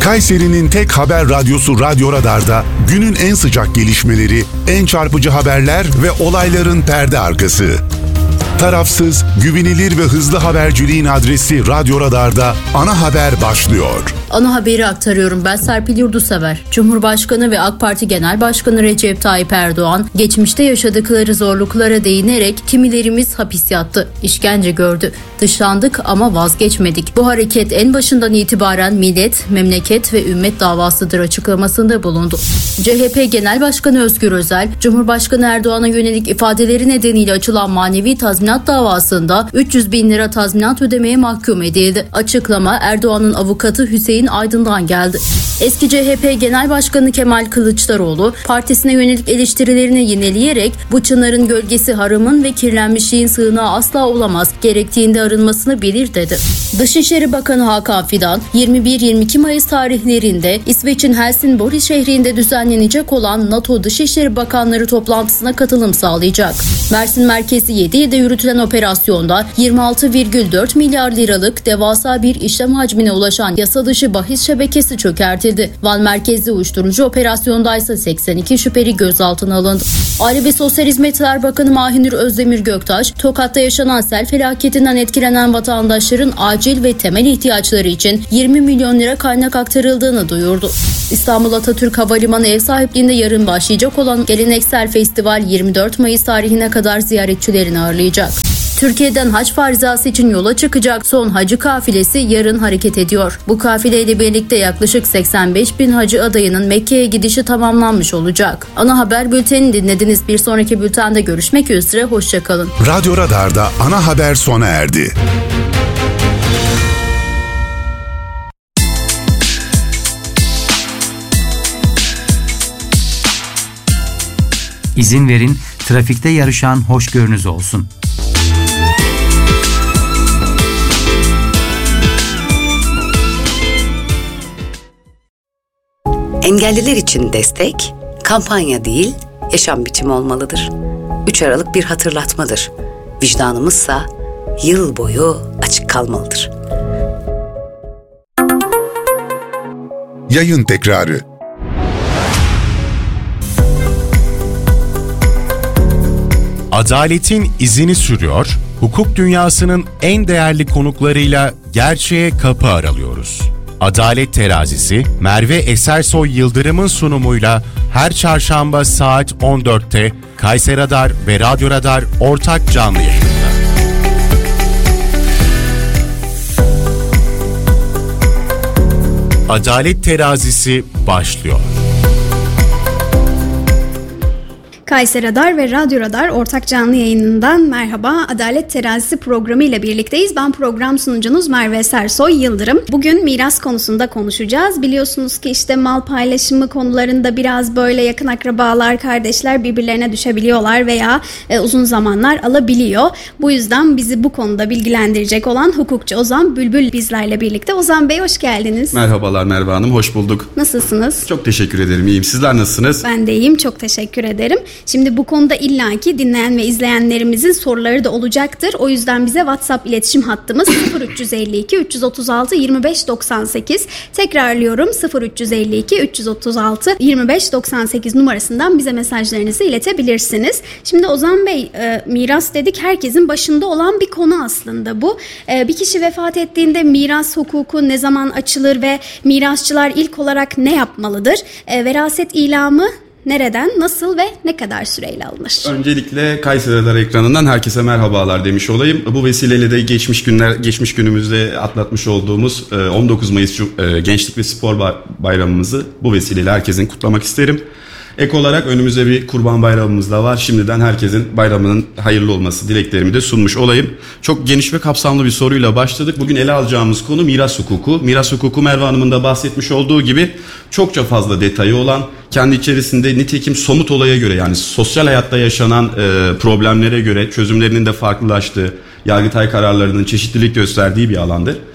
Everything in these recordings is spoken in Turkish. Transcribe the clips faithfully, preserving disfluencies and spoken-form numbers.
Kayseri'nin tek haber radyosu Radyo Radar'da günün en sıcak gelişmeleri, en çarpıcı haberler ve olayların perde arkası. Tarafsız, güvenilir ve hızlı haberciliğin adresi Radyo Radar'da ana haber başlıyor. Ana haberi aktarıyorum, ben Serpil Yurdusever. Cumhurbaşkanı ve AK Parti Genel Başkanı Recep Tayyip Erdoğan, geçmişte yaşadıkları zorluklara değinerek kimilerimiz hapis yattı, işkence gördü, dışlandık ama vazgeçmedik. Bu hareket en başından itibaren millet, memleket ve ümmet davasıdır açıklamasında bulundu. C H P Genel Başkanı Özgür Özel, Cumhurbaşkanı Erdoğan'a yönelik ifadeleri nedeniyle açılan manevi tazminat davasında üç yüz bin lira tazminat ödemeye mahkum edildi. Açıklama Erdoğan'ın avukatı Hüseyin Aydın'dan geldi. Eski C H P Genel Başkanı Kemal Kılıçdaroğlu, partisine yönelik eleştirilerini yineleyerek bu çınarın gölgesi haramın ve kirlenmişliğin sığınağı asla olamaz, gerektiğinde arınmasını bilir dedi. Dışişleri Bakanı Hakan Fidan, yirmi bir yirmi iki Mayıs tarihlerinde İsveç'in Helsingborg şehrinde düzenlenecek olan NATO Dışişleri Bakanları toplantısına katılım sağlayacak. Mersin merkezi yedi ilde yürütülen operasyonda yirmi altı virgül dört milyar liralık devasa bir işlem hacmine ulaşan yasa dışı bahis şebekesi çökertildi. Van merkezli uyuşturucu operasyondaysa seksen iki şüpheli gözaltına alındı. Aile ve Sosyal Hizmetler Bakanı Mahinur Özdemir Göktaş, Tokat'ta yaşanan sel felaketinden etkilenen vatandaşların acil ve temel ihtiyaçları için yirmi milyon lira kaynak aktarıldığını duyurdu. İstanbul Atatürk Havalimanı ev sahipliğinde yarın başlayacak olan geleneksel festival yirmi dört Mayıs tarihine kadar ziyaretçilerini ağırlayacak. Türkiye'den hac farizası için yola çıkacak son hacı kafilesi yarın hareket ediyor. Bu kafileyle birlikte yaklaşık seksen beş bin hacı adayının Mekke'ye gidişi tamamlanmış olacak. Ana haber bültenini dinlediniz. Bir sonraki bültende görüşmek üzere. Hoşçakalın. Radyo Radar'da ana haber sona erdi. İzin verin, trafikte yarışan hoşgörünüz olsun. Engelliler için destek, kampanya değil, yaşam biçimi olmalıdır. üç Aralık bir hatırlatmadır. Vicdanımızsa yıl boyu açık kalmalıdır. Yayın tekrarı. Adaletin izini sürüyor, hukuk dünyasının en değerli konuklarıyla gerçeğe kapı aralıyoruz. Adalet Terazisi, Merve Esersoy Yıldırım'ın sunumuyla her çarşamba saat on dörtte Kayseri Radar ve Radyo Radar ortak canlı yayında. Adalet Terazisi başlıyor. Kayseri Radar ve Radyo Radar ortak canlı yayınından merhaba. Adalet Terazisi programı ile birlikteyiz. Ben program sunucunuz Merve Esersoy Yıldırım. Bugün miras konusunda konuşacağız. Biliyorsunuz ki işte mal paylaşımı konularında biraz böyle yakın akrabalar, kardeşler birbirlerine düşebiliyorlar veya e, uzun zamanlar alabiliyor. Bu yüzden bizi bu konuda bilgilendirecek olan hukukçu Ozan Bülbül bizlerle birlikte. Ozan Bey hoş geldiniz. Merhabalar Merve Hanım, hoş bulduk. Nasılsınız? Çok teşekkür ederim, iyiyim. Sizler nasılsınız? Ben de iyiyim, çok teşekkür ederim. Şimdi bu konuda illaki dinleyen ve izleyenlerimizin soruları da olacaktır. O yüzden bize WhatsApp iletişim hattımız sıfır üç elli iki üç yüz otuz altı yirmi beş doksan sekiz. Tekrarlıyorum sıfır üç elli iki üç yüz otuz altı yirmi beş doksan sekiz numarasından bize mesajlarınızı iletebilirsiniz. Şimdi Ozan Bey, e, miras dedik, herkesin başında olan bir konu aslında bu. E, bir kişi vefat ettiğinde miras hukuku ne zaman açılır ve mirasçılar ilk olarak ne yapmalıdır? E, veraset ilamı nereden, nasıl ve ne kadar süreyle alınır? Öncelikle Kayseri Radar ekranından herkese merhabalar demiş olayım. Bu vesileyle de geçmiş günler, geçmiş günümüzde atlatmış olduğumuz on dokuz Mayıs Gençlik ve Spor Bayramımızı bu vesileyle herkesin kutlamak isterim. Ek olarak önümüzde bir Kurban Bayramımız da var. Şimdiden herkesin bayramının hayırlı olması dileklerimi de sunmuş olayım. Çok geniş ve kapsamlı bir soruyla başladık. Bugün ele alacağımız konu miras hukuku. Miras hukuku, Merve Hanım'ın da bahsetmiş olduğu gibi çokça fazla detayı olan, kendi içerisinde nitekim somut olaya göre, yani sosyal hayatta yaşanan e, problemlere göre çözümlerinin de farklılaştığı, Yargıtay kararlarının çeşitlilik gösterdiği bir alandır.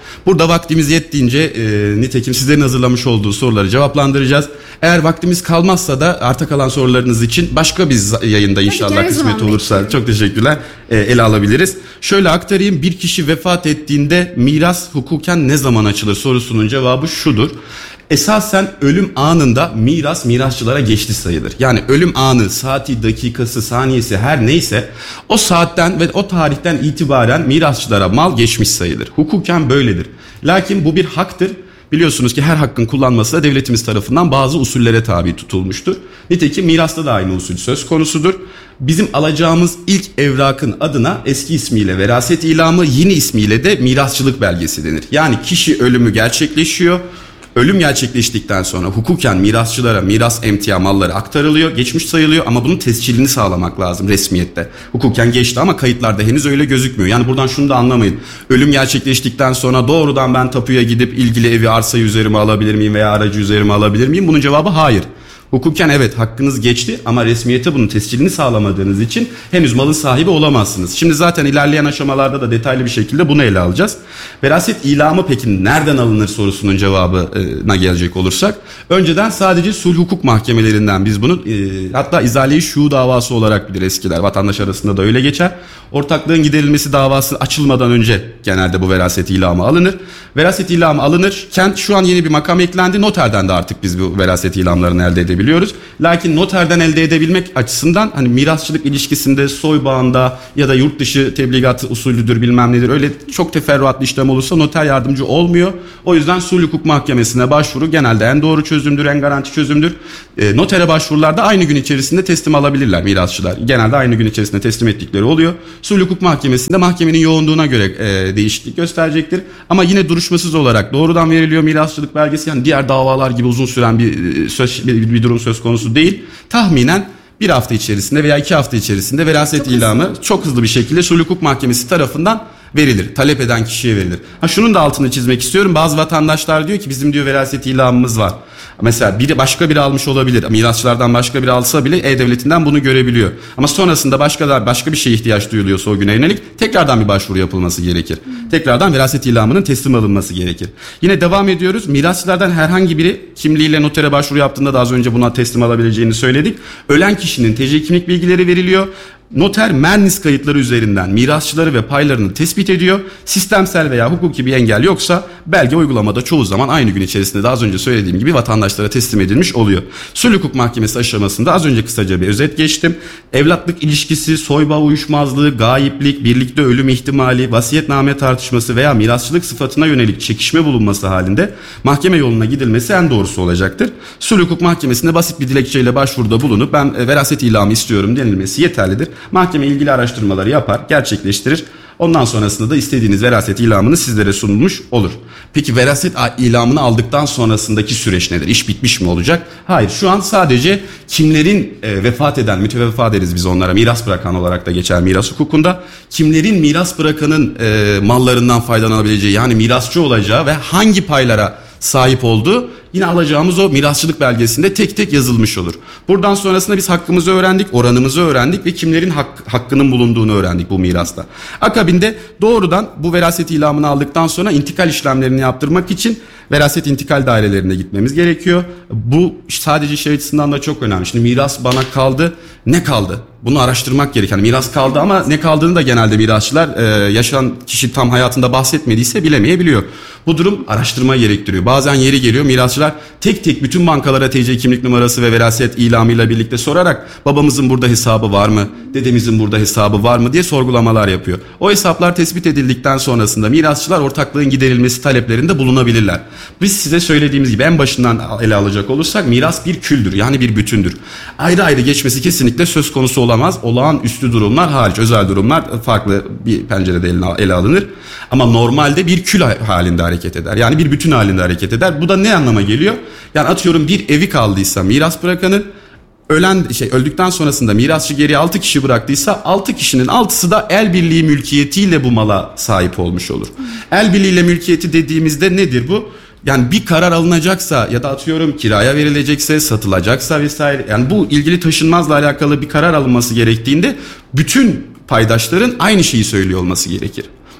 Burada vaktimiz yettiğince e, nitekim sizlerin hazırlamış olduğu soruları cevaplandıracağız. Eğer vaktimiz kalmazsa da arta kalan sorularınız için başka bir yayında inşallah kısmet olursa bekliyorum. Çok teşekkürler e, ele alabiliriz. Şöyle aktarayım, bir kişi vefat ettiğinde miras hukuken ne zaman açılır sorusunun cevabı şudur. Esasen ölüm anında miras mirasçılara geçti sayılır. Yani ölüm anı, saati, dakikası, saniyesi her neyse o saatten ve o tarihten itibaren mirasçılara mal geçmiş sayılır. Hukuken böyledir. Lakin bu bir haktır. Biliyorsunuz ki her hakkın kullanması da devletimiz tarafından bazı usullere tabi tutulmuştur. Nitekim mirasta da aynı usul söz konusudur. Bizim alacağımız ilk evrakın adına eski ismiyle veraset ilamı, yeni ismiyle de mirasçılık belgesi denir. Yani kişi ölümü gerçekleşiyor. Ölüm gerçekleştikten sonra hukuken mirasçılara miras emtia malları aktarılıyor, geçmiş sayılıyor ama bunun tescilini sağlamak lazım resmiyette. Hukuken geçti ama kayıtlarda henüz öyle gözükmüyor. Yani buradan şunu da anlamayın. Ölüm gerçekleştikten sonra doğrudan ben tapuya gidip ilgili evi, arsayı üzerime alabilir miyim veya aracı üzerime alabilir miyim? Bunun cevabı hayır. Hukuken evet hakkınız geçti ama resmiyete bunun tescilini sağlamadığınız için henüz malın sahibi olamazsınız. Şimdi zaten ilerleyen aşamalarda da detaylı bir şekilde bunu ele alacağız. Veraset ilamı peki nereden alınır sorusunun cevabına gelecek olursak. Önceden sadece sulh hukuk mahkemelerinden biz bunu e, hatta izale-i şuu davası olarak bilir eskiler. Vatandaş arasında da öyle geçer. Ortaklığın giderilmesi davası açılmadan önce genelde bu veraset ilamı alınır. Veraset ilamı alınırken şu an yeni bir makam eklendi. Noterden de artık biz bu veraset ilamlarını elde edebiliyoruz. Lakin noterden elde edebilmek açısından hani mirasçılık ilişkisinde soy bağında ya da yurt dışı tebligat usulüdür bilmem nedir öyle çok teferruatlı işlem olursa noter yardımcı olmuyor. O yüzden sulh hukuk mahkemesine başvuru genelde en doğru çözümdür, en garanti çözümdür. E, notere başvurularda aynı gün içerisinde teslim alabilirler mirasçılar. Genelde aynı gün içerisinde teslim ettikleri oluyor. Sulh hukuk mahkemesinde mahkemenin yoğunluğuna göre e, değişiklik gösterecektir. Ama yine duruşmasız olarak doğrudan veriliyor mirasçılık belgesi. Yani diğer davalar gibi uzun süren bir, söz, bir, bir durum söz konusu değil. Tahminen bir hafta içerisinde veya iki hafta içerisinde veraset çok ilamı hızlı. çok hızlı bir şekilde sulh hukuk mahkemesi tarafından verilir. Talep eden kişiye verilir. Ha şunun da altını çizmek istiyorum. Bazı vatandaşlar diyor ki bizim diyor veraset ilamımız var. Mesela biri başka biri almış olabilir. Mirasçılardan başka biri alsa bile E-Devleti'nden bunu görebiliyor. Ama sonrasında başka başka bir şeye ihtiyaç duyuluyorsa o güne yönelik tekrardan bir başvuru yapılması gerekir. Hmm. Tekrardan veraset ilamının teslim alınması gerekir. Yine devam ediyoruz. Mirasçılardan herhangi biri kimliğiyle notere başvuru yaptığında da az önce buna teslim alabileceğini söyledik. Ölen kişinin T C kimlik bilgileri veriliyor. Noter Mernis kayıtları üzerinden mirasçıları ve paylarını tespit ediyor. Sistemsel veya hukuki bir engel yoksa belge uygulamada çoğu zaman aynı gün içerisinde de az önce söylediğim gibi vatandaşlara teslim edilmiş oluyor. Sulh hukuk mahkemesi aşamasında az önce kısaca bir özet geçtim. Evlatlık ilişkisi, soybağı uyuşmazlığı, gayiplik, birlikte ölüm ihtimali, vasiyetname tartışması veya mirasçılık sıfatına yönelik çekişme bulunması halinde mahkeme yoluna gidilmesi en doğrusu olacaktır. Sulh hukuk mahkemesinde basit bir dilekçeyle başvuruda bulunup ben veraset ilamı istiyorum denilmesi yeterlidir. Mahkeme ilgili araştırmaları yapar, gerçekleştirir. Ondan sonrasında da istediğiniz veraset ilamını sizlere sunulmuş olur. Peki veraset ilamını aldıktan sonrasındaki süreç nedir? İş bitmiş mi olacak? Hayır, şu an sadece kimlerin e, vefat eden, müteveffa deriz biz onlara, miras bırakan olarak da geçer miras hukukunda. Kimlerin miras bırakanın e, mallarından faydalanabileceği, yani mirasçı olacağı ve hangi paylara sahip olduğu yine alacağımız o mirasçılık belgesinde tek tek yazılmış olur. Buradan sonrasında biz hakkımızı öğrendik, oranımızı öğrendik ve kimlerin hak, hakkının bulunduğunu öğrendik bu mirasta. Akabinde doğrudan bu veraset ilamını aldıktan sonra intikal işlemlerini yaptırmak için veraset intikal dairelerine gitmemiz gerekiyor. Bu sadece şey açısından da çok önemli. Şimdi miras bana kaldı, ne kaldı? Bunu araştırmak gerek. Yani miras kaldı ama ne kaldığını da genelde mirasçılar e, yaşayan kişi tam hayatında bahsetmediyse bilemeyebiliyor. Bu durum araştırma gerektiriyor. Bazen yeri geliyor mirasçılar tek tek bütün bankalara T C kimlik numarası ve veraset ilamıyla birlikte sorarak babamızın burada hesabı var mı, dedemizin burada hesabı var mı diye sorgulamalar yapıyor. O hesaplar tespit edildikten sonrasında mirasçılar ortaklığın giderilmesi taleplerinde bulunabilirler. Biz size söylediğimiz gibi en başından ele alacak olursak miras bir küldür, yani bir bütündür. Ayrı ayrı geçmesi kesinlikle söz konusu olamaz. Olağanüstü durumlar hariç, özel durumlar farklı bir pencerede ele alınır. Ama normalde bir kül halinde hareket eder. Yani bir bütün halinde hareket eder. Bu da ne anlama geliyor? Yani atıyorum bir evi kaldıysa miras bırakanın, ölen şey öldükten sonrasında mirasçı geriye altı kişi bıraktıysa altı kişinin altısı da el birliği mülkiyetiyle bu mala sahip olmuş olur. El birliğiyle mülkiyeti dediğimizde nedir bu? Yani bir karar alınacaksa ya da atıyorum kiraya verilecekse, satılacaksa vesaire, yani bu ilgili taşınmazla alakalı bir karar alınması gerektiğinde bütün paydaşların aynı şeyi söylüyor olması gerekir.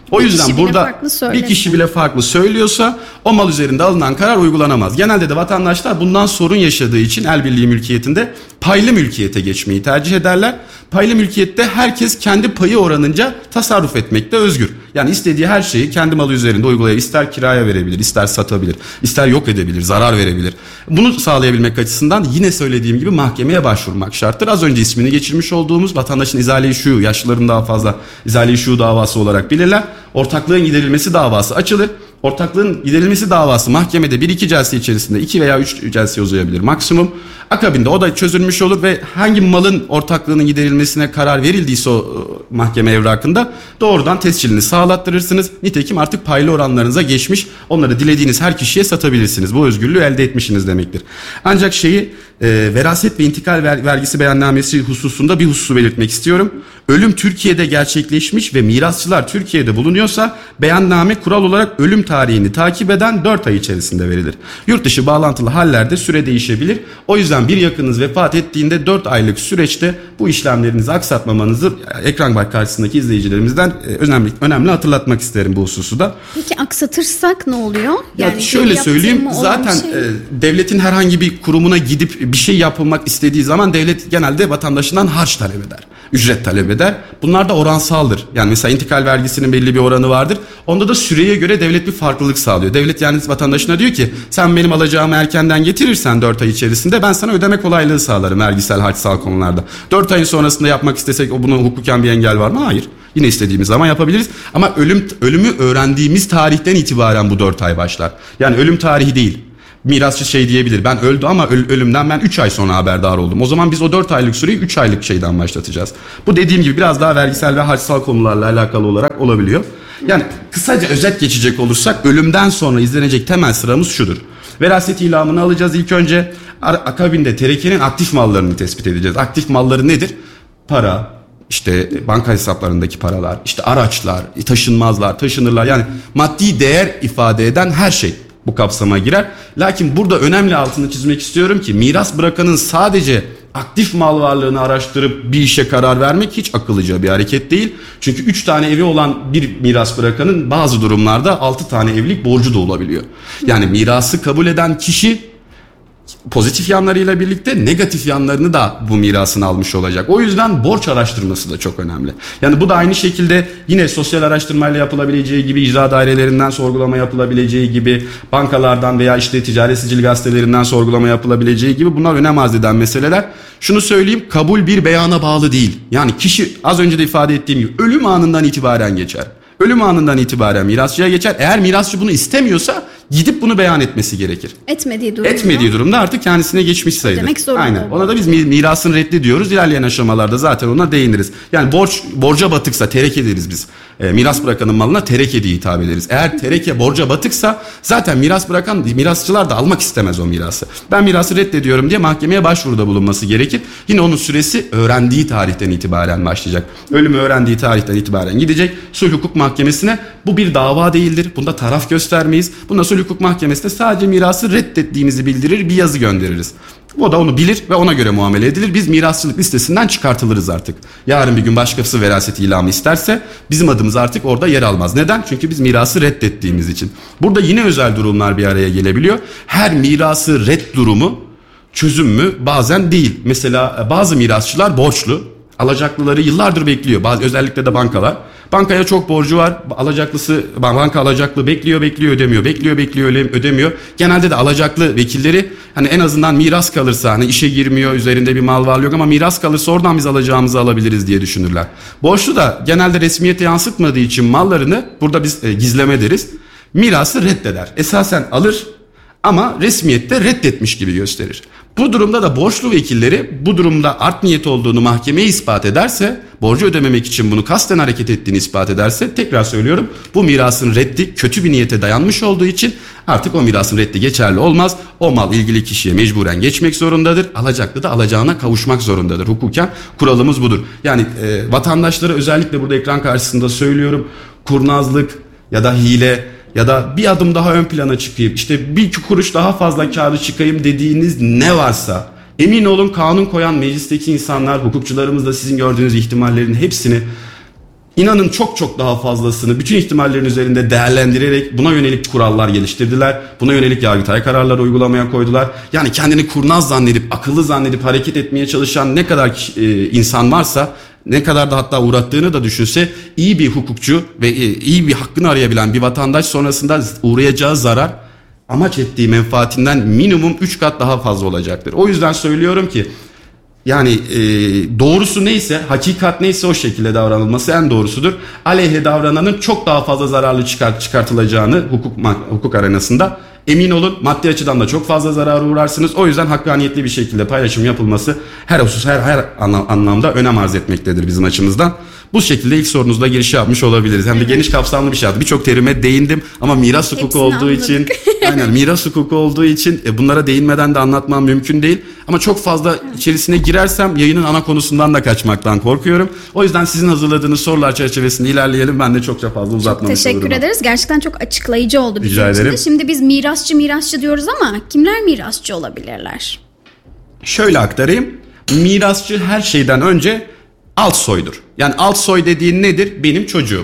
O Bir yüzden kişi bile burada farklı bir söylese. kişi bile farklı söylüyorsa o mal üzerinde alınan karar uygulanamaz. Genelde de vatandaşlar bundan sorun yaşadığı için el birliği mülkiyetinde paylı mülkiyete geçmeyi tercih ederler. Paylı mülkiyette herkes kendi payı oranınca tasarruf etmekte özgür. Yani istediği her şeyi kendi malı üzerinde uygulayabilir. İster kiraya verebilir, ister satabilir, ister yok edebilir, zarar verebilir. Bunu sağlayabilmek açısından yine söylediğim gibi mahkemeye başvurmak şarttır. Az önce ismini geçirmiş olduğumuz vatandaşın izale-i şuyu, yaşlıların daha fazla izale-i şuyu davası olarak bilirler. Ortaklığın giderilmesi davası açılır. Ortaklığın giderilmesi davası mahkemede bir iki celse içerisinde iki veya üç celse uzayabilir maksimum. Akabinde o da çözülmüş olur ve hangi malın ortaklığının giderilmesine karar verildiyse o mahkeme evrakında doğrudan tescilini sağlattırırsınız. Nitekim artık paylı oranlarınıza geçmiş, onları dilediğiniz her kişiye satabilirsiniz. Bu özgürlüğü elde etmişsiniz demektir. Ancak şeyi e, veraset ve intikal ver, vergisi beyannamesi hususunda bir hususu belirtmek istiyorum. Ölüm Türkiye'de gerçekleşmiş ve mirasçılar Türkiye'de bulunuyorsa beyanname kural olarak ölüm tarihini takip eden dört ay içerisinde verilir. Yurt dışı bağlantılı hallerde süre değişebilir. O yüzden bir yakınınız vefat ettiğinde dört aylık süreçte bu işlemlerinizi aksatmamanızı ekran bak karşısındaki izleyicilerimizden önemli önemli hatırlatmak isterim bu hususu da. Peki aksatırsak ne oluyor? Yani şöyle söyleyeyim, zaten şey... e, devletin herhangi bir kurumuna gidip bir şey yapılmak istediği zaman devlet genelde vatandaşından harç talep eder, ücret talep eder. Bunlar da oransaldır. Yani mesela intikal vergisinin belli bir oranı vardır. Onda da süreye göre devlet bir farklılık sağlıyor. Devlet yani vatandaşına diyor ki sen benim alacağımı erkenden getirirsen dört ay içerisinde ben sana ödeme kolaylığı sağlarım vergisel, harçsal konularda. dört ayın sonrasında yapmak istesek o bunun hukuken bir engel var mı? Hayır. Yine istediğimiz zaman yapabiliriz. Ama ölüm ölümü öğrendiğimiz tarihten itibaren bu dört ay başlar. Yani ölüm tarihi değil. Mirasçı şey diyebilir, ben öldü ama öl- ölümden ben üç ay sonra haberdar oldum. O zaman biz o dört aylık süreyi üç aylık şeyden başlatacağız. Bu dediğim gibi biraz daha vergisel ve harçsal konularla alakalı olarak olabiliyor. Yani kısaca özet geçecek olursak ölümden sonra izlenecek temel sıramız şudur. Veraset ilamını alacağız ilk önce. Akabinde terekenin aktif mallarını tespit edeceğiz. Aktif malları nedir? Para, işte banka hesaplarındaki paralar, işte araçlar, taşınmazlar, taşınırlar. Yani maddi değer ifade eden her şey bu kapsama girer. Lakin burada önemli altını çizmek istiyorum ki miras bırakanın sadece aktif mal varlığını araştırıp bir işe karar vermek hiç akıllıca bir hareket değil. Çünkü üç tane evi olan bir miras bırakanın bazı durumlarda altı tane evlilik borcu da olabiliyor. Yani mirası kabul eden kişi pozitif yanlarıyla birlikte negatif yanlarını da bu mirasını almış olacak. O yüzden borç araştırması da çok önemli. Yani bu da aynı şekilde yine sosyal araştırmayla yapılabileceği gibi, icra dairelerinden sorgulama yapılabileceği gibi, bankalardan veya işte ticaret sicil gazetelerinden sorgulama yapılabileceği gibi bunlar önem arz eden meseleler. Şunu söyleyeyim, kabul bir beyana bağlı değil. Yani kişi az önce de ifade ettiğim gibi ölüm anından itibaren geçer. Ölüm anından itibaren mirasçıya geçer. Eğer mirasçı bunu istemiyorsa gidip bunu beyan etmesi gerekir. Etmediği durumda. Etmediği durumda artık kendisine geçmiş sayılır. Demek zorunda. Aynen. Ona da biz mirasın reddi diyoruz. İlerleyen aşamalarda zaten ona değiniriz. Yani borç borca batıksa tereke deriz biz. E, miras bırakanın malına tereke diye hitap ederiz. Eğer tereke borca batıksa zaten miras bırakan mirasçılar da almak istemez o mirası. Ben mirası reddediyorum diye mahkemeye başvuruda bulunması gerekir. Yine onun süresi öğrendiği tarihten itibaren başlayacak. Ölümü öğrendiği tarihten itibaren gidecek. Sulh hukuk mahkemesine. Bu bir dava değildir. Bunda taraf göstermeyiz. Bunda sulh hukuk mahkemesine sadece mirası reddettiğimizi bildirir, bir yazı göndeririz. O da onu bilir ve ona göre muamele edilir. Biz mirasçılık listesinden çıkartılırız artık. Yarın bir gün başkası veraset ilamı isterse bizim adımız artık orada yer almaz. Neden? Çünkü biz mirası reddettiğimiz için. Burada yine özel durumlar bir araya gelebiliyor. Her mirası red durumu çözüm mü? Bazen değil. Mesela bazı mirasçılar borçlu. Alacaklıları yıllardır bekliyor. Bazı, özellikle de bankalar. Bankaya çok borcu var. Alacaklısı, banka alacaklı bekliyor, bekliyor, ödemiyor. Bekliyor, bekliyor, ödemiyor. Genelde de alacaklı vekilleri hani en azından miras kalırsa, hani işe girmiyor, üzerinde bir mal varlığı yok ama miras kalırsa oradan biz alacağımızı alabiliriz diye düşünürler. Borçlu da genelde resmiyete yansıtmadığı için mallarını, burada biz e, gizleme deriz, mirası reddeder. Esasen alır ama resmiyette reddetmiş gibi gösterir. Bu durumda da borçlu vekilleri bu durumda art niyet olduğunu mahkemeye ispat ederse, borcu ödememek için bunu kasten hareket ettiğini ispat ederse, tekrar söylüyorum, bu mirasın reddi kötü bir niyete dayanmış olduğu için artık o mirasın reddi geçerli olmaz. O mal ilgili kişiye mecburen geçmek zorundadır. Alacaklı da alacağına kavuşmak zorundadır. Hukuken kuralımız budur. Yani e, vatandaşlara özellikle burada ekran karşısında söylüyorum, kurnazlık ya da hile ya da bir adım daha ön plana çıkayım, işte bir kuruş daha fazla kârı çıkayım dediğiniz ne varsa, emin olun kanun koyan meclisteki insanlar, hukukçularımız da sizin gördüğünüz ihtimallerin hepsini İnanın çok çok daha fazlasını bütün ihtimallerin üzerinde değerlendirerek buna yönelik kurallar geliştirdiler. Buna yönelik yargıtay kararları uygulamaya koydular. Yani kendini kurnaz zannedip, akıllı zannedip hareket etmeye çalışan ne kadar e, insan varsa, ne kadar da hatta uğrattığını da düşünse, iyi bir hukukçu ve iyi bir hakkını arayabilen bir vatandaş sonrasında uğrayacağı zarar amaç ettiği menfaatinden minimum üç kat daha fazla olacaktır. O yüzden söylüyorum ki yani e, doğrusu neyse, hakikat neyse o şekilde davranılması en doğrusudur. Aleyhe davrananın çok daha fazla zararlı çıkart, çıkartılacağını hukuk hukuk arenasında emin olun, maddi açıdan da çok fazla zarara uğrarsınız. O yüzden hakkaniyetli bir şekilde paylaşım yapılması her husus, her her anlamda önem arz etmektedir bizim açımızdan. Bu şekilde ilk sorunuzda giriş yapmış olabiliriz. Hem de geniş kapsamlı bir şey yaptım. Birçok terime değindim ama miras hukuku Hepsini olduğu anladık. için aynen miras hukuku olduğu için e, bunlara değinmeden de anlatmam mümkün değil. Ama çok fazla içerisine girersem yayının ana konusundan da kaçmaktan korkuyorum. O yüzden sizin hazırladığınız sorular çerçevesinde ilerleyelim. Ben de çokça fazla uzatmamış olurum. Teşekkür ederiz. Gerçekten çok açıklayıcı oldu bizim Rica için de. ederim. Şimdi biz mirasçı mirasçı diyoruz ama kimler mirasçı olabilirler? Şöyle aktarayım. Mirasçı her şeyden önce alt soydur. Yani alt soy dediğin nedir? Benim çocuğum.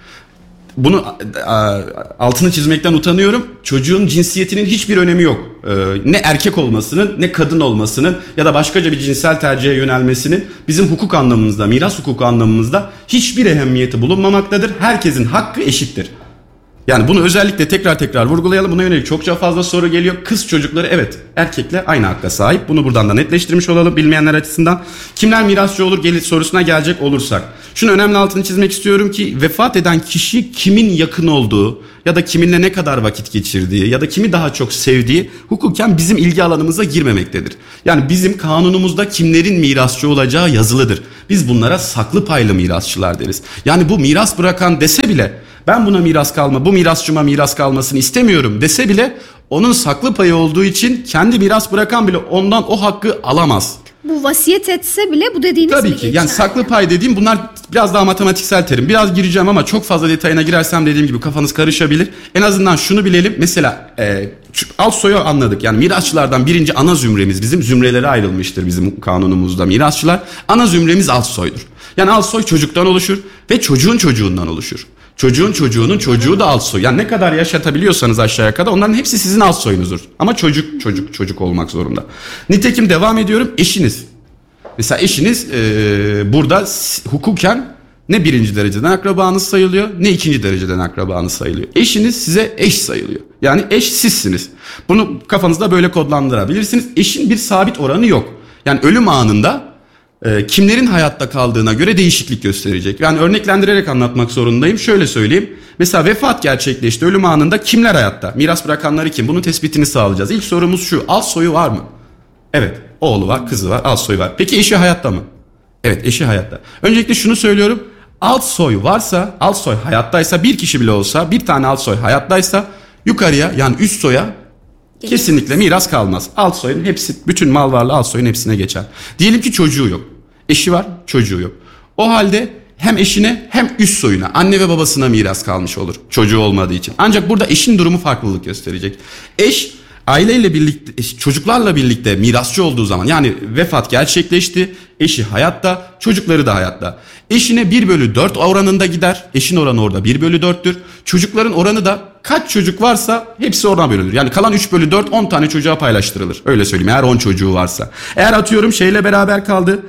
Bunu a, altını çizmekten utanıyorum. Çocuğun cinsiyetinin hiçbir önemi yok. Ee, ne erkek olmasının, ne kadın olmasının ya da başkaca bir cinsel tercihe yönelmesinin bizim hukuk anlamımızda, miras hukuku anlamımızda hiçbir ehemmiyeti bulunmamaktadır. Herkesin hakkı eşittir. Yani bunu özellikle tekrar tekrar vurgulayalım. Buna yönelik çokça fazla soru geliyor. Kız çocukları evet erkekle aynı hakka sahip. Bunu buradan da netleştirmiş olalım bilmeyenler açısından. Kimler mirasçı olur gelir sorusuna gelecek olursak. Şunu önemli altını çizmek istiyorum ki vefat eden kişi kimin yakın olduğu ya da kiminle ne kadar vakit geçirdiği ya da kimi daha çok sevdiği hukuken bizim ilgi alanımıza girmemektedir. Yani bizim kanunumuzda kimlerin mirasçı olacağı yazılıdır. Biz bunlara saklı paylı mirasçılar deriz. Yani bu miras bırakan dese bile ben buna miras kalma, bu mirasçıma miras kalmasını istemiyorum dese bile onun saklı payı olduğu için kendi miras bırakan bile ondan o hakkı alamaz. Bu vasiyet etse bile bu dediğiniz Tabii mi ki. geçer? Yani saklı pay dediğim bunlar biraz daha matematiksel terim. Biraz gireceğim ama çok fazla detayına girersem dediğim gibi kafanız karışabilir. En azından şunu bilelim. Mesela e, alt soyu anladık. Yani mirasçılardan birinci ana zümremiz bizim zümrelere ayrılmıştır bizim kanunumuzda mirasçılar. Ana zümremiz alt soydur. Yani alt soy çocuktan oluşur ve çocuğun çocuğundan oluşur. Çocuğun çocuğunun çocuğu da alt soy. Yani ne kadar yaşatabiliyorsanız aşağıya kadar onların hepsi sizin alt soyunuzdur. Ama çocuk çocuk çocuk olmak zorunda. Nitekim devam ediyorum, eşiniz. Mesela eşiniz e, burada hukuken ne birinci dereceden akrabanız sayılıyor ne ikinci dereceden akrabanız sayılıyor. Eşiniz size eş sayılıyor. Yani eş sizsiniz. Bunu kafanızda böyle kodlandırabilirsiniz. Eşin bir sabit oranı yok. Yani ölüm anında e, kimlerin hayatta kaldığına göre değişiklik gösterecek. Yani örneklendirerek anlatmak zorundayım. Şöyle söyleyeyim. Mesela vefat gerçekleşti. Ölüm anında kimler hayatta? Miras bırakanları kim? Bunun tespitini sağlayacağız. İlk sorumuz şu. Alt soyu var mı? Evet. Oğlu var, kızı var, alt soyu var. Peki eşi hayatta mı? Evet, eşi hayatta. Öncelikle şunu söylüyorum. Alt soy varsa, alt soy hayattaysa, bir kişi bile olsa, bir tane alt soy hayattaysa yukarıya yani üst soya kesinlikle miras kalmaz. Alt soyun hepsi, bütün mal varlığı alt soyun hepsine geçer. Diyelim ki çocuğu yok. Eşi var, çocuğu yok. O halde hem eşine hem üst soyuna, anne ve babasına miras kalmış olur. Çocuğu olmadığı için. Ancak burada eşin durumu farklılık gösterecek. Eş aileyle birlikte, çocuklarla birlikte mirasçı olduğu zaman yani vefat gerçekleşti, eşi hayatta, çocukları da hayatta. Eşine bir bölü dört oranında gider. Eşin oranı orada bir bölü dörttür. Çocukların oranı da kaç çocuk varsa hepsi oradan bölünür. Yani kalan üç bölü dört on tane çocuğa paylaştırılır. Öyle söyleyeyim eğer on çocuğu varsa. Eğer atıyorum şeyle beraber kaldı.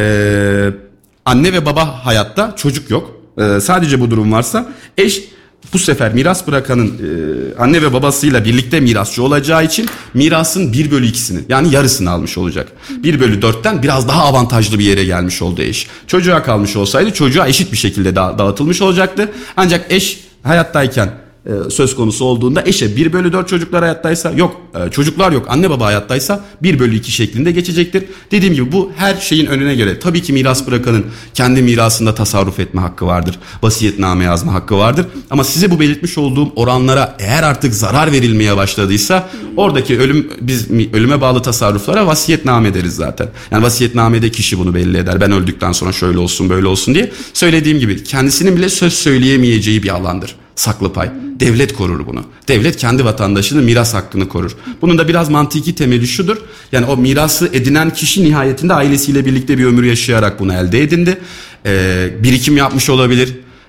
Ee, anne ve baba hayatta, çocuk yok. Ee, sadece bu durum varsa eş bu sefer miras bırakanın e, anne ve babasıyla birlikte mirasçı olacağı için mirasın bir bölü ikisini yani yarısını almış olacak. bir bölü dörtten biraz daha avantajlı bir yere gelmiş oldu eş. Çocuğa kalmış olsaydı çocuğa eşit bir şekilde da, dağıtılmış olacaktı. Ancak eş hayattayken e, söz konusu olduğunda eşe bir bölü dört çocuklar hayattaysa yok e, çocuklar yok anne baba hayattaysa bir bölü iki şeklinde geçecektir. Dediğim gibi bu her şeyin önüne göre tabii ki miras bırakanın kendi mirasında tasarruf etme hakkı vardır. Vasiyetname yazma hakkı vardır. Ama size bu belirtmiş olduğum oranlara eğer artık zarar verilmeye başladıysa oradaki ölüm biz ölüme bağlı tasarruflara vasiyetname deriz zaten. Yani vasiyetnamede kişi bunu belli eder. Ben öldükten sonra şöyle olsun böyle olsun diye. Söylediğim gibi kendisinin bile söz söyleyemeyeceği bir alandır. Saklı pay. Devlet korur bunu. Devlet kendi vatandaşının miras hakkını korur. Bunun da biraz mantiki temeli şudur. Yani o mirası edinen kişi nihayetinde ailesiyle birlikte bir ömür yaşayarak bunu elde edindi. Ee, birikim yapmış olabilir.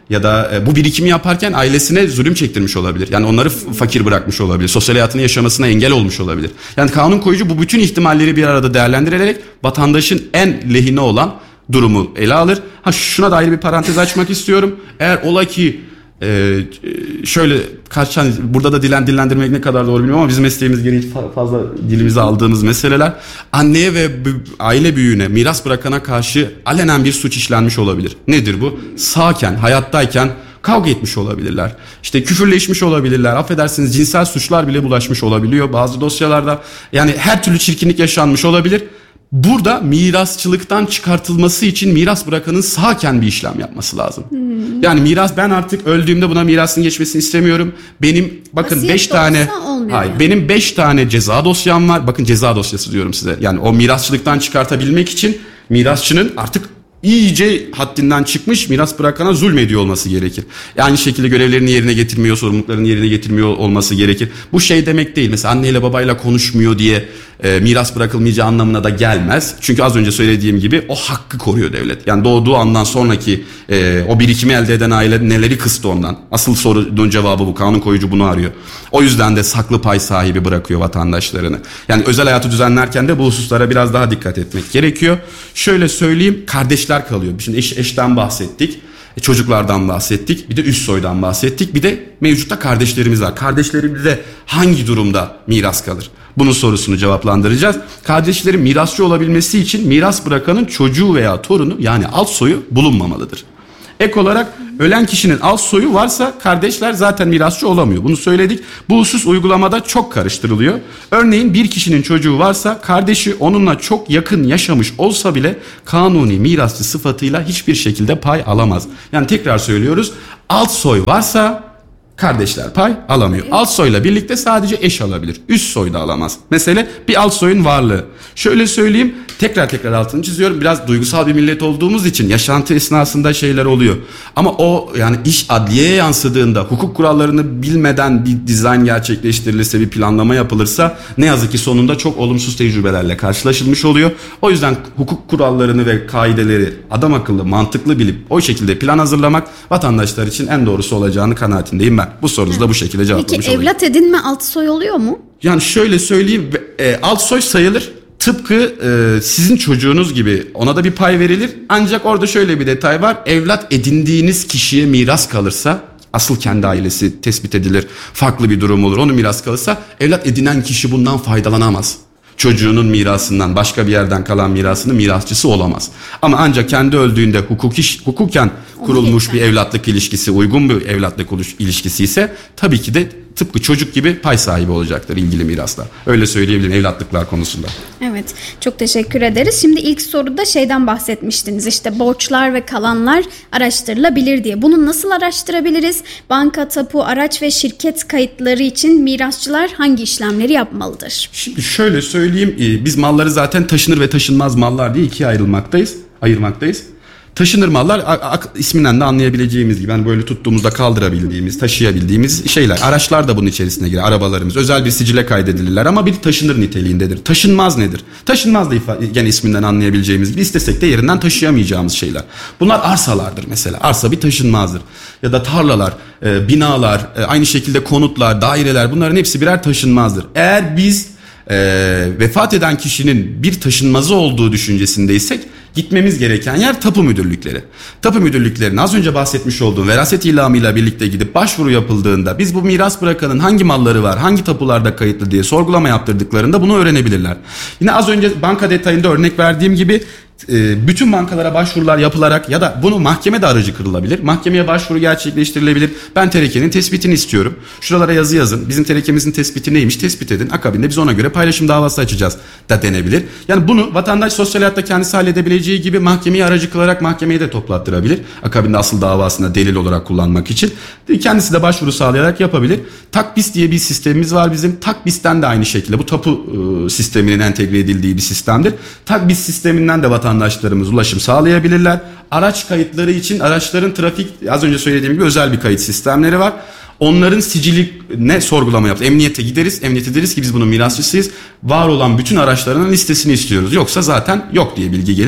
Ya da e, bu birikimi yaparken ailesine zulüm çektirmiş olabilir. Yani onları f- fakir bırakmış olabilir. Sosyal hayatını yaşamasına engel olmuş olabilir. Yani kanun koyucu bu bütün ihtimalleri bir arada değerlendirerek vatandaşın en lehine olan durumu ele alır. Ha şuna da ayrı bir parantez açmak istiyorum. Eğer ola ki e, şöyle kaç burada da dilen dillendirmek ne kadar doğru bilmiyorum ama bizim mesleğimiz gereği fazla dilimize aldığımız meseleler, anneye ve aile büyüğüne, miras bırakana karşı alenen bir suç işlenmiş olabilir. Nedir bu? Sağken, hayattayken kavga etmiş olabilirler. İşte küfürleşmiş olabilirler. Affedersiniz, cinsel suçlar bile bulaşmış olabiliyor bazı dosyalarda. Yani her türlü çirkinlik yaşanmış olabilir. Burada mirasçılıktan çıkartılması için miras bırakanın sağken bir işlem yapması lazım. Hmm. Yani miras, ben artık öldüğümde buna mirasın geçmesini istemiyorum. Benim bakın beş tane hayır yani. benim beş tane ceza dosyam var. Bakın ceza dosyası diyorum size. Yani o mirasçılıktan çıkartabilmek için mirasçının artık iyice haddinden çıkmış, miras bırakana zulmediyor olması gerekir. Aynı şekilde görevlerini yerine getirmiyor, sorumluluklarını yerine getirmiyor olması gerekir. Bu şey demek değil. Mesela anneyle babayla konuşmuyor diye e, miras bırakılmayacağı anlamına da gelmez. Çünkü az önce söylediğim gibi o hakkı koruyor devlet. Yani doğduğu andan sonraki e, o birikimi elde eden aile neleri kıstı ondan? Asıl sorunun cevabı bu. Kanun koyucu bunu arıyor. O yüzden de saklı pay sahibi bırakıyor vatandaşlarını. Yani özel hayatı düzenlerken de bu hususlara biraz daha dikkat etmek gerekiyor. Şöyle söyleyeyim, kardeşler kalıyor. Şimdi eş, eşten bahsettik, çocuklardan bahsettik, bir de üst soydan bahsettik, bir de mevcutta kardeşlerimiz var. Kardeşlerimize hangi durumda miras kalır? Bunun sorusunu cevaplandıracağız. Kardeşlerin mirasçı olabilmesi için miras bırakanın çocuğu veya torunu, yani alt soyu bulunmamalıdır. Ek olarak ölen kişinin alt soyu varsa kardeşler zaten mirasçı olamıyor. Bunu söyledik. Bu husus uygulamada çok karıştırılıyor. Örneğin bir kişinin çocuğu varsa kardeşi onunla çok yakın yaşamış olsa bile kanuni mirasçı sıfatıyla hiçbir şekilde pay alamaz. Yani tekrar söylüyoruz. Alt soy varsa kardeşler pay alamıyor. Alt soyla birlikte sadece eş alabilir. Üst soy da alamaz. Mesele bir alt soyun varlığı. Şöyle söyleyeyim, tekrar tekrar altını çiziyorum. Biraz duygusal bir millet olduğumuz için yaşantı esnasında şeyler oluyor. Ama o, yani iş adliyeye yansıdığında, hukuk kurallarını bilmeden bir dizayn gerçekleştirilirse, bir planlama yapılırsa ne yazık ki sonunda çok olumsuz tecrübelerle karşılaşılmış oluyor. O yüzden hukuk kurallarını ve kaideleri adam akıllı, mantıklı bilip o şekilde plan hazırlamak vatandaşlar için en doğrusu olacağını kanaatindeyim ben. Bu sorunuzu da bu şekilde cevaplamış Peki, olayım. evlat edinme alt soy oluyor mu? Yani şöyle söyleyeyim, e, alt soy sayılır. Tıpkı e, sizin çocuğunuz gibi ona da bir pay verilir. Ancak orada şöyle bir detay var. Evlat edindiğiniz kişiye miras kalırsa, asıl kendi ailesi tespit edilir, farklı bir durum olur. Onun miras kalırsa evlat edinen kişi bundan faydalanamaz. Çocuğunun mirasından, başka bir yerden kalan mirasının mirasçısı olamaz. Ama ancak kendi öldüğünde hukuki, hukuken kurulmuş bir evlatlık ilişkisi, uygun bir evlatlık ilişkisi ise tabii ki de tıpkı çocuk gibi pay sahibi olacaktır ilgili mirasla. Öyle söyleyebilirim evlatlıklar konusunda. Evet, çok teşekkür ederiz. Şimdi ilk soruda şeyden bahsetmiştiniz, işte borçlar ve kalanlar araştırılabilir diye. Bunu nasıl araştırabiliriz? Banka, tapu, araç ve şirket kayıtları için mirasçılar hangi işlemleri yapmalıdır? Şimdi şöyle söyleyeyim, biz malları zaten taşınır ve taşınmaz mallar diye ikiye ayrılmaktayız, ayırmaktayız. Taşınır mallar isminden de anlayabileceğimiz gibi, hani böyle tuttuğumuzda kaldırabildiğimiz, taşıyabildiğimiz şeyler. Araçlar da bunun içerisine girer, arabalarımız. Özel bir sicile kaydedilirler ama bir taşınır niteliğindedir. Taşınmaz nedir? Taşınmaz da gene isminden anlayabileceğimiz gibi istesek de yerinden taşıyamayacağımız şeyler. Bunlar arsalardır mesela. Arsa bir taşınmazdır. Ya da tarlalar, binalar, aynı şekilde konutlar, daireler, bunların hepsi birer taşınmazdır. Eğer biz e, vefat eden kişinin bir taşınmazı olduğu düşüncesindeysek, gitmemiz gereken yer tapu müdürlükleri. Tapu müdürlüklerine az önce bahsetmiş olduğum veraset ilamıyla birlikte gidip başvuru yapıldığında biz bu miras bırakanın hangi malları var, hangi tapularda kayıtlı diye sorgulama yaptırdıklarında bunu öğrenebilirler. Yine az önce banka detayında örnek verdiğim gibi bütün bankalara başvurular yapılarak ya da bunu mahkemede aracı kırılabilir. Mahkemeye başvuru gerçekleştirilebilir. Ben terekenin tespitini istiyorum. Şuralara yazı yazın. Bizim terekemizin tespiti neymiş? Tespit edin. Akabinde biz ona göre paylaşım davası açacağız da denebilir. Yani bunu vatandaş sosyal hayatta kendisi halledebileceği gibi mahkemeyi aracı kılarak mahkemeyi de toplattırabilir. Akabinde asıl davasına delil olarak kullanmak için. Kendisi de başvuru sağlayarak yapabilir. Takbis diye bir sistemimiz var bizim. Takbisten de aynı şekilde. Bu tapu ıı, sisteminin entegre edildiği bir sistemdir. Takbis sisteminden de vatandaşlarımız ulaşım sağlayabilirler. Araç kayıtları için araçların trafik, az önce söylediğim gibi özel bir kayıt sistemleri var. Onların siciline sorgulama yaptık. Emniyete gideriz. Emniyete deriz ki biz bunun mirasçısıyız. Var olan bütün araçlarının listesini istiyoruz. Yoksa zaten yok diye bilgi gelir.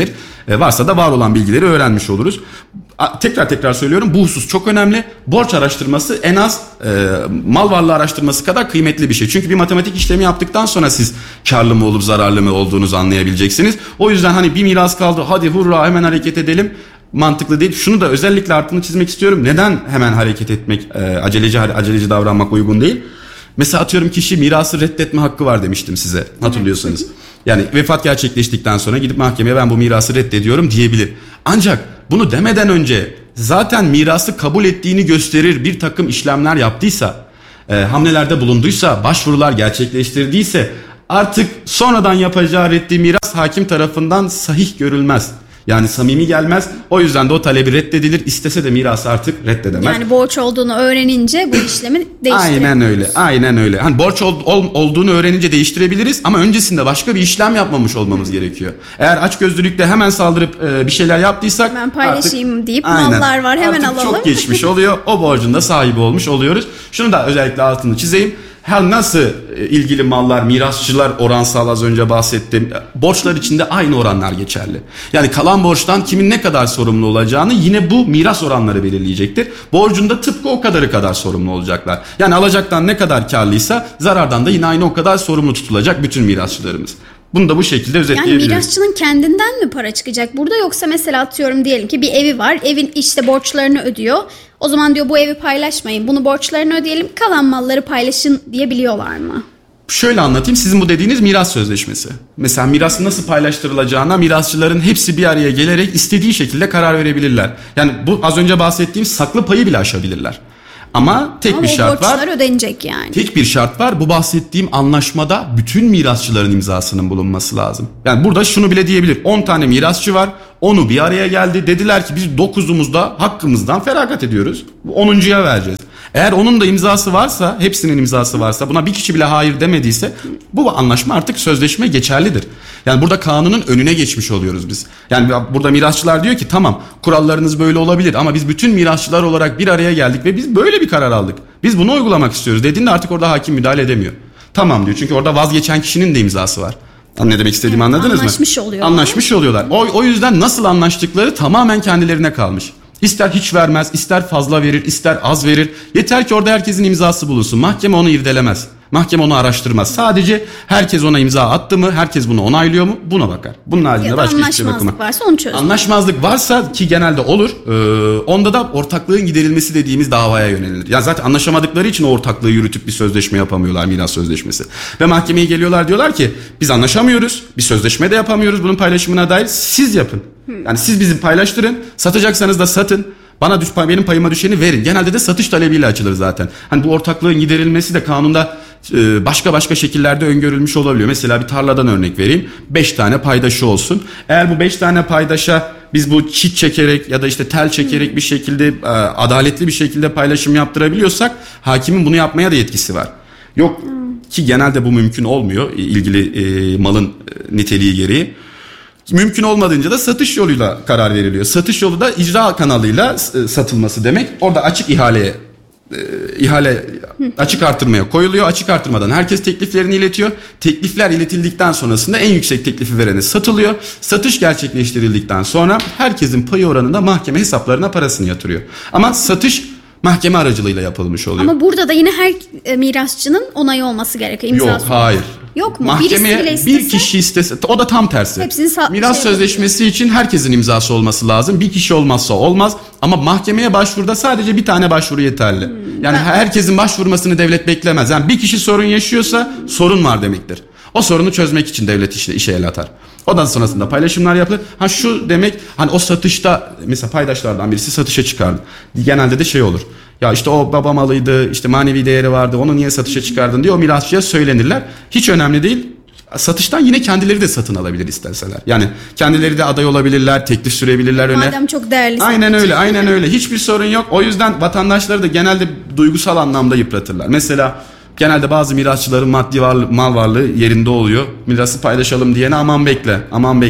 E, varsa da var olan bilgileri öğrenmiş oluruz. A, tekrar tekrar söylüyorum, bu husus çok önemli. Borç araştırması en az e, mal varlığı araştırması kadar kıymetli bir şey. Çünkü bir matematik işlemi yaptıktan sonra siz karlı mı olup zararlı mı olduğunuzu anlayabileceksiniz. O yüzden hani bir miras kaldı, hadi hurra hemen hareket edelim, mantıklı değil. Şunu da özellikle altını çizmek istiyorum. Neden hemen hareket etmek, e, aceleci aceleci davranmak uygun değil? Mesela atıyorum kişi mirası reddetme hakkı var demiştim size, hatırlıyorsanız. Yani vefat gerçekleştikten sonra gidip mahkemeye ben bu mirası reddediyorum diyebilir. Ancak bunu demeden önce zaten mirası kabul ettiğini gösterir bir takım işlemler yaptıysa, e, hamlelerde bulunduysa, başvurular gerçekleştirdiyse artık sonradan yapacağı reddi miras hakim tarafından sahih görülmez. Yani samimi gelmez. O yüzden de o talebi reddedilir. İstese de mirası artık reddedemez. Yani borç olduğunu öğrenince bu işlemi değiştirebiliriz. Aynen öyle. Aynen öyle. Hani borç ol, ol, olduğunu öğrenince değiştirebiliriz ama öncesinde başka bir işlem yapmamış olmamız gerekiyor. Eğer açgözlülükle hemen saldırıp e, bir şeyler yaptıysak hemen paylaşayım artık, deyip aynen, mallar var hemen artık alalım. çok geçmiş oluyor. O borcun da sahibi olmuş oluyoruz. Şunu da özellikle altını çizeyim. Her nasıl ilgili mallar, mirasçılar oransal az önce bahsettim. Borçlar içinde aynı oranlar geçerli. Yani kalan borçtan kimin ne kadar sorumlu olacağını yine bu miras oranları belirleyecektir. Borcunda tıpkı o kadarı kadar sorumlu olacaklar. Yani alacaktan ne kadar karlıysa zarardan da yine aynı o kadar sorumlu tutulacak bütün mirasçılarımız. Bunu da bu şekilde özetleyebiliriz. Yani mirasçının kendinden mi para çıkacak burada, yoksa mesela atıyorum diyelim ki bir evi var. Evin işte borçlarını ödüyor. O zaman diyor bu evi paylaşmayın. Bunu borçlarını ödeyelim, kalan malları paylaşın diyebiliyorlar mı? Şöyle anlatayım, sizin bu dediğiniz miras sözleşmesi. Mesela miras nasıl paylaştırılacağına mirasçıların hepsi bir araya gelerek istediği şekilde karar verebilirler. Yani bu az önce bahsettiğim saklı payı bile aşabilirler. Ama tek Ama bir şart var. borçlar ödenecek yani. Tek bir şart var. Bu bahsettiğim anlaşmada bütün mirasçıların imzasının bulunması lazım. Yani burada şunu bile diyebilir. on tane mirasçı var. onu bir araya geldi. Dediler ki biz dokuzumuzda hakkımızdan feragat ediyoruz. onuncuya vereceğiz. Eğer onun da imzası varsa, hepsinin imzası varsa, buna bir kişi bile hayır demediyse bu anlaşma artık sözleşme geçerlidir. Yani burada kanunun önüne geçmiş oluyoruz biz. Yani burada mirasçılar diyor ki tamam kurallarınız böyle olabilir ama biz bütün mirasçılar olarak bir araya geldik ve biz böyle bir karar aldık. Biz bunu uygulamak istiyoruz dediğinde artık orada hakim müdahale edemiyor. Tamam diyor, çünkü orada vazgeçen kişinin de imzası var. Ne demek istediğimi evet, anladınız anlaşmış mı? Oluyorlar. Anlaşmış oluyorlar. O, o yüzden nasıl anlaştıkları tamamen kendilerine kalmış. İster hiç vermez, ister fazla verir, ister az verir. Yeter ki orada herkesin imzası bulunsun. Mahkeme onu irdelemez. Mahkeme onu araştırmaz. Sadece herkes ona imza attı mı, herkes bunu onaylıyor mu, buna bakar. Bunun haricinde başka hiçbir şey bakmaz. Anlaşmazlık varsa onu çözmek. Anlaşmazlık varsa, ki genelde olur, e, onda da ortaklığın giderilmesi dediğimiz davaya yönelilir. Yani zaten anlaşamadıkları için o ortaklığı yürütüp bir sözleşme yapamıyorlar, miras sözleşmesi. Ve mahkemeye geliyorlar, diyorlar ki biz anlaşamıyoruz, bir sözleşme de yapamıyoruz bunun paylaşımına dair, siz yapın. Yani siz bizi paylaştırın, satacaksanız da satın. Bana düş, benim payıma düşeni verin. Genelde de satış talebiyle açılır zaten. Hani bu ortaklığın giderilmesi de kanunda e, başka başka şekillerde öngörülmüş olabiliyor. Mesela bir tarladan örnek vereyim. beş tane paydaşı olsun. Eğer bu beş tane paydaşa biz bu çit çekerek ya da işte tel çekerek bir şekilde e, adaletli bir şekilde paylaşım yaptırabiliyorsak hakimin bunu yapmaya da yetkisi var. Yok ki genelde bu mümkün olmuyor ilgili e, malın e, niteliği gereği. Mümkün olmadığınca da satış yoluyla karar veriliyor. Satış yolu da icra kanalıyla satılması demek. Orada açık ihaleye, e, ihale açık artırmaya koyuluyor. Açık artırmadan herkes tekliflerini iletiyor. Teklifler iletildikten sonrasında en yüksek teklifi verene satılıyor. Satış gerçekleştirildikten sonra herkesin payı oranında mahkeme hesaplarına parasını yatırıyor. Ama satış mahkeme aracılığıyla yapılmış oluyor. Ama burada da yine her e, mirasçının onayı olması gerekiyor. Yok, imzası. hayır. Yok mu? Mahkemeye Birisi bir istese, kişi istese, o da tam tersi. Sa- Miras şey sözleşmesi için herkesin imzası olması lazım. Bir kişi olmazsa olmaz. Ama mahkemeye başvuruda sadece bir tane başvuru yeterli. Hmm, yani ben... herkesin başvurmasını devlet beklemez. Yani bir kişi sorun yaşıyorsa sorun var demektir. O sorunu çözmek için devlet işte işe el atar. Ondan sonrasında paylaşımlar yapılır. Ha şu demek, hani o satışta mesela paydaşlardan birisi satışa çıkardı. Genelde de şey olur. Ya işte o baba malıydı, işte manevi değeri vardı, onu niye satışa çıkardın diye o mirasçıya söylenirler. Hiç önemli değil. Satıştan yine kendileri de satın alabilir isterseler. Yani kendileri de aday olabilirler, teklif sürebilirler öne. Madem çok değerli. Aynen öyle, aynen öyle. Hiçbir sorun yok. O yüzden vatandaşları da genelde duygusal anlamda yıpratırlar. Mesela genelde bazı mirasçıların maddi varlığı, mal varlığı yerinde oluyor. Mirası paylaşalım diyene aman bekle, aman bekle.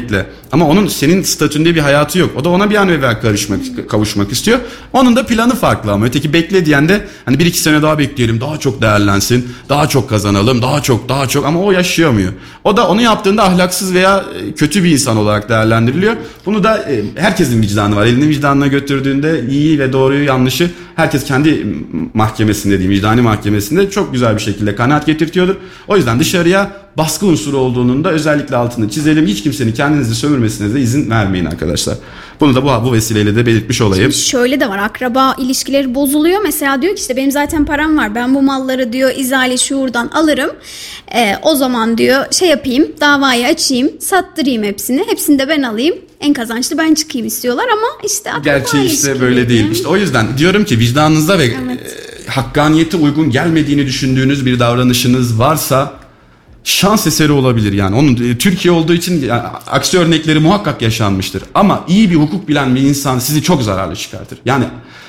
Ama onun senin statünde bir hayatı yok. O da ona bir an evvel karışmak, kavuşmak istiyor. Onun da planı farklı ama öteki bekle diyen de hani bir iki sene daha bekleyelim, daha çok değerlensin, daha çok kazanalım, daha çok daha çok, ama o yaşayamıyor. O da onu yaptığında ahlaksız veya kötü bir insan olarak değerlendiriliyor. Bunu da e, herkesin vicdanı var. Elinin vicdanına götürdüğünde iyi ve doğruyu yanlışı herkes kendi mahkemesinde diyeyim, vicdani mahkemesinde çok güzel bir şekilde kanaat getirtiyordur. O yüzden dışarıya baskı unsuru olduğunun da özellikle altını çizelim. Hiç kimsenin kendinizi sömürmesine de izin vermeyin arkadaşlar. Bunu da bu, bu vesileyle de belirtmiş olayım. Şimdi şöyle de var, akraba ilişkileri bozuluyor. Mesela diyor ki işte benim zaten param var, ben bu malları diyor izale şuurdan alırım. Ee, o zaman diyor şey yapayım, davayı açayım, sattırayım hepsini. Hepsini de ben alayım. En kazançlı ben çıkayım istiyorlar ama işte akraba gerçeği işte böyle değil. İşte o yüzden diyorum ki vicdanınızda ve evet. e, hakkaniyete uygun gelmediğini düşündüğünüz bir davranışınız varsa şans eseri olabilir yani. Onun e, Türkiye olduğu için yani, aksi örnekleri muhakkak yaşanmıştır. Ama iyi bir hukuk bilen bir insan sizi çok zararlı çıkartır. Yani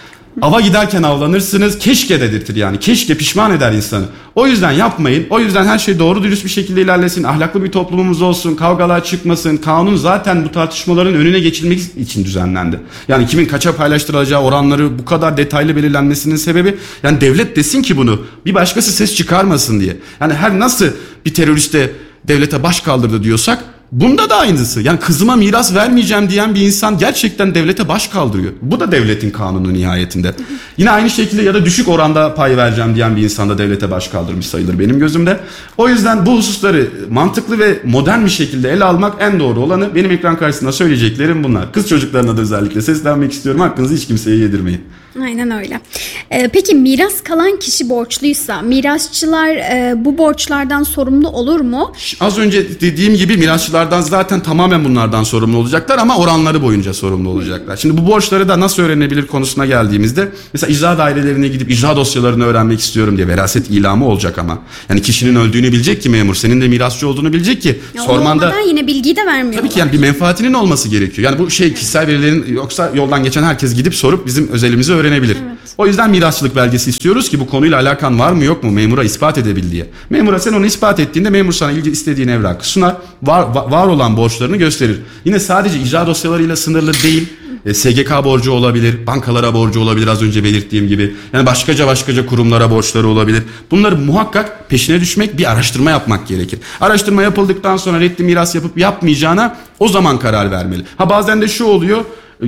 ava giderken avlanırsınız, keşke dedirtir yani. Keşke pişman eder insanı. O yüzden yapmayın. O yüzden her şey doğru dürüst bir şekilde ilerlesin. Ahlaklı bir toplumumuz olsun. Kavgalar çıkmasın. Kanun zaten bu tartışmaların önüne geçilmek için düzenlendi. Yani kimin kaça paylaştırılacağı oranları bu kadar detaylı belirlenmesinin sebebi, yani devlet desin ki bunu, bir başkası ses çıkarmasın diye. Yani her nasıl bir teröriste devlete baş kaldırdı diyorsak, bunda da aynısı. Yani kızıma miras vermeyeceğim diyen bir insan gerçekten devlete baş kaldırıyor. Bu da devletin kanunu nihayetinde. Yine aynı şekilde ya da düşük oranda pay vereceğim diyen bir insan da devlete baş kaldırmış sayılır benim gözümde. O yüzden bu hususları mantıklı ve modern bir şekilde ele almak en doğru olanı. Benim ekran karşısında söyleyeceklerim bunlar. Kız çocuklarına da özellikle seslenmek istiyorum. Hakkınızı hiç kimseye yedirmeyin. Aynen öyle. Ee, peki miras kalan kişi borçluysa mirasçılar e, bu borçlardan sorumlu olur mu? Az önce dediğim gibi mirasçılardan zaten tamamen bunlardan sorumlu olacaklar ama oranları boyunca sorumlu olacaklar. Şimdi bu borçları da nasıl öğrenebilir konusuna geldiğimizde mesela icra dairelerine gidip icra dosyalarını öğrenmek istiyorum diye veraset ilamı olacak ama. Yani kişinin öldüğünü bilecek ki memur, senin de mirasçı olduğunu bilecek ki ya sormanda. Yine bilgiyi de vermiyorlar. Tabii ki yani bir menfaatinin olması gerekiyor. Yani bu şey kişisel verilerin, yoksa yoldan geçen herkes gidip sorup bizim özelimizi öğrenebilir. Evet. O yüzden mirasçılık belgesi istiyoruz ki bu konuyla alakan var mı yok mu memura ispat edebil diye. Memura sen onu ispat ettiğinde memur sana ilgili istediğin evrakı sunar, var, var olan borçlarını gösterir. Yine sadece icra dosyalarıyla sınırlı değil. S G K borcu olabilir, bankalara borcu olabilir az önce belirttiğim gibi. Yani başkaca başkaca kurumlara borçları olabilir. Bunları muhakkak peşine düşmek, bir araştırma yapmak gerekir. Araştırma yapıldıktan sonra reddi miras yapıp yapmayacağına o zaman karar vermeli. Ha bazen de şu oluyor,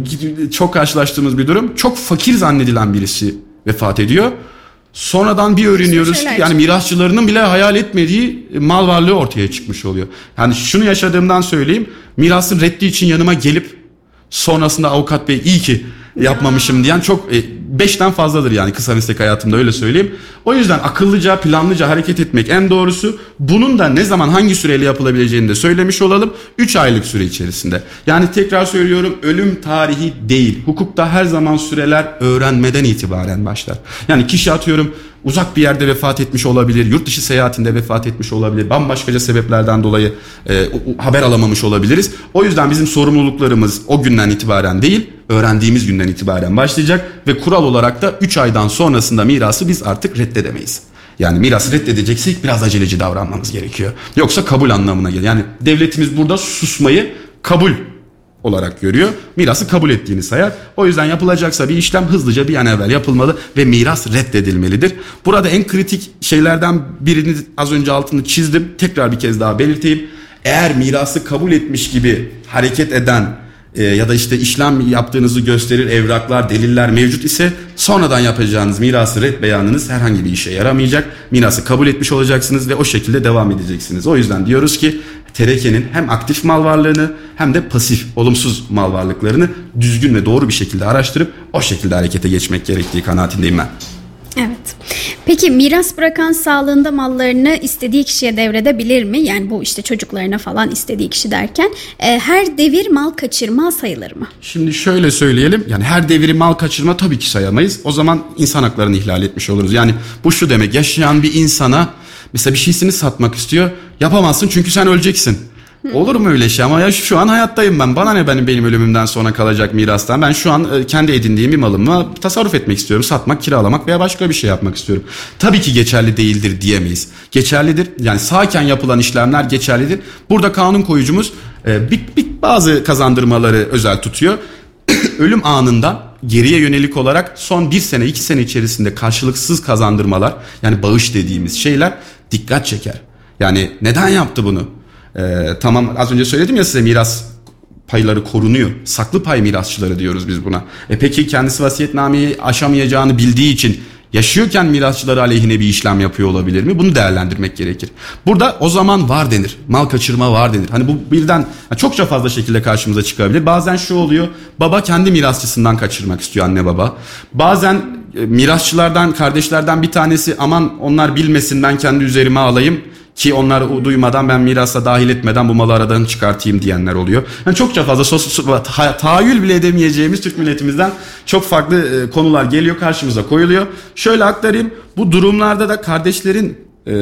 çok karşılaştığımız bir durum, çok fakir zannedilen birisi vefat ediyor. Sonradan bir öğreniyoruz ki yani mirasçılarının bile hayal etmediği mal varlığı ortaya çıkmış oluyor. Yani şunu yaşadığımdan söyleyeyim, mirasın reddi için yanıma gelip sonrasında avukat bey iyi ki yapmamışım diyen çok e, beşten fazladır yani kısa meslek hayatımda, öyle söyleyeyim. O yüzden akıllıca, planlıca hareket etmek en doğrusu. Bunun da ne zaman, hangi süreyle yapılabileceğini de söylemiş olalım. üç aylık süre içerisinde. Yani tekrar söylüyorum, ölüm tarihi değil. Hukukta her zaman süreler öğrenmeden itibaren başlar. Yani kişi atıyorum uzak bir yerde vefat etmiş olabilir, yurt dışı seyahatinde vefat etmiş olabilir, bambaşkaca sebeplerden dolayı e, haber alamamış olabiliriz. O yüzden bizim sorumluluklarımız o günden itibaren değil, öğrendiğimiz günden itibaren başlayacak ve kural olarak da üç aydan sonrasında mirası biz artık reddedemeyiz. Yani mirası reddedeceksek biraz aceleci davranmamız gerekiyor. Yoksa kabul anlamına geliyor. Yani devletimiz burada susmayı kabul olarak görüyor. Mirası kabul ettiğini sayar. O yüzden yapılacaksa bir işlem hızlıca bir an evvel yapılmalı ve miras reddedilmelidir. Burada en kritik şeylerden birini az önce altını çizdim. Tekrar bir kez daha belirteyim. Eğer mirası kabul etmiş gibi hareket eden e, ya da işte işlem yaptığınızı gösterir evraklar, deliller mevcut ise sonradan yapacağınız mirası red beyanınız herhangi bir işe yaramayacak. Mirası kabul etmiş olacaksınız ve o şekilde devam edeceksiniz. O yüzden diyoruz ki terekenin hem aktif mal varlığını hem de pasif, olumsuz mal varlıklarını düzgün ve doğru bir şekilde araştırıp o şekilde harekete geçmek gerektiği kanaatindeyim ben. Evet. Peki miras bırakan sağlığında mallarını istediği kişiye devredebilir mi? Yani bu işte çocuklarına falan istediği kişi derken e, her devir mal kaçırma sayılır mı? Şimdi şöyle söyleyelim, yani her devri mal kaçırma tabii ki sayamayız. O zaman insan haklarını ihlal etmiş oluruz. Yani bu şu demek, yaşayan bir insana mesela bir şeysini satmak istiyor, yapamazsın çünkü sen öleceksin Olur mu öyle şey? Ama ya şu an hayattayım ben. Bana ne benim benim ölümümden sonra kalacak mirastan? Ben şu an e, kendi edindiğim bir malımla tasarruf etmek istiyorum. Satmak, kiralamak veya başka bir şey yapmak istiyorum. Tabii ki geçerli değildir diyemeyiz. Geçerlidir. Yani sağken yapılan işlemler geçerlidir. Burada kanun koyucumuz e, bir, bir, bazı kazandırmaları özel tutuyor. Ölüm anında geriye yönelik olarak son bir sene iki sene içerisinde karşılıksız kazandırmalar, yani bağış dediğimiz şeyler dikkat çeker. Yani neden yaptı bunu? Ee, tamam, az önce söyledim ya size, miras payları korunuyor. Saklı pay mirasçıları diyoruz biz buna. E peki kendisi vasiyetnameyi aşamayacağını bildiği için yaşıyorken mirasçıları aleyhine bir işlem yapıyor olabilir mi? Bunu değerlendirmek gerekir. Burada o zaman var denir. Mal kaçırma var denir. Hani bu birden çokça fazla şekilde karşımıza çıkabilir. Bazen şu oluyor. Baba kendi mirasçısından kaçırmak istiyor, anne baba. Bazen mirasçılardan, kardeşlerden bir tanesi aman onlar bilmesin, ben kendi üzerime alayım ki onlar duymadan, ben mirasa dahil etmeden bu malı aradan çıkartayım diyenler oluyor. Yani çokça fazla sos- ta- tahayyül bile edemeyeceğimiz Türk milletimizden çok farklı e, konular geliyor, karşımıza koyuluyor. Şöyle aktarayım, bu durumlarda da kardeşlerin e,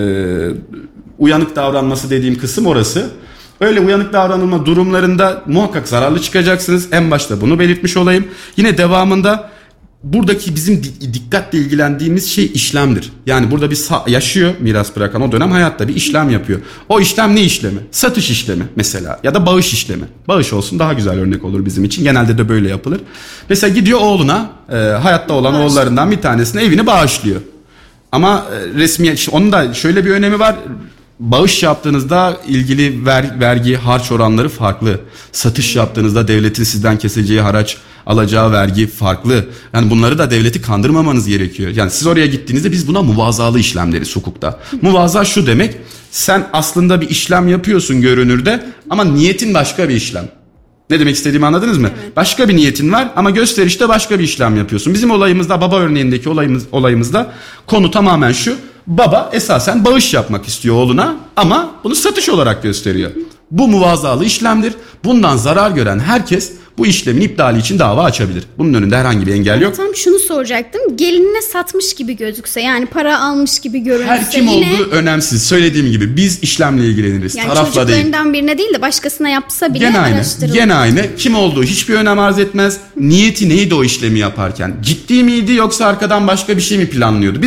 uyanık davranması dediğim kısım orası. Öyle uyanık davranılma durumlarında muhakkak zararlı çıkacaksınız. En başta bunu belirtmiş olayım. Yine devamında buradaki bizim dikkatle ilgilendiğimiz şey işlemdir. Yani burada bir sa- yaşıyor miras bırakan, o dönem hayatta bir işlem yapıyor. O işlem ne işlemi? Satış işlemi mesela, ya da bağış işlemi. Bağış olsun, daha güzel örnek olur bizim için. Genelde de böyle yapılır. Mesela gidiyor oğluna, e, hayatta olan Bağış. oğullarından bir tanesine evini bağışlıyor. Ama e, resmi, onun da şöyle bir önemi var. Bağış yaptığınızda ilgili ver, vergi, harç oranları farklı. Satış yaptığınızda devletin sizden keseceği haraç, alacağı vergi farklı. Yani bunları da devleti kandırmamanız gerekiyor. Yani siz oraya gittiğinizde biz buna muvazalı işlem deriz hukukta. Muvaza şu demek: sen aslında bir işlem yapıyorsun görünürde ama niyetin başka bir işlem. Ne demek istediğimi anladınız mı? Evet. Başka bir niyetin var ama gösterişte başka bir işlem yapıyorsun. Bizim olayımızda, baba örneğindeki olayımız, olayımızda konu tamamen şu: baba esasen bağış yapmak istiyor oğluna ama bunu satış olarak gösteriyor. Bu muvazalı işlemdir. Bundan zarar gören herkes bu işlemin iptali için dava açabilir. Bunun önünde herhangi bir engel yok. Tam şunu soracaktım. Gelinine satmış gibi gözükse, yani para almış gibi görünse, her kim yine... olduğu önemsiz. Söylediğim gibi biz işlemle ilgileniriz. Yani tarafla değil. çocuklarından birine değil de başkasına yapsa bile gene aynı, araştırılır. gene aynı. Kim olduğu hiçbir önem arz etmez. Niyeti neydi o işlemi yaparken? Ciddi miydi yoksa arkadan başka bir şey mi planlıyordu? Biz